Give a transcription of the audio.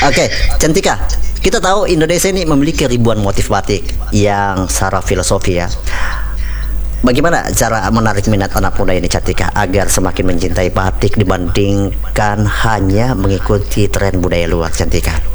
Oke, Cantika. Kita tahu Indonesia ini memiliki ribuan motif batik yang secara filosofi ya. Bagaimana cara menarik minat anak muda ini, Cantika, agar semakin mencintai batik dibandingkan hanya mengikuti tren budaya luar, Cantika?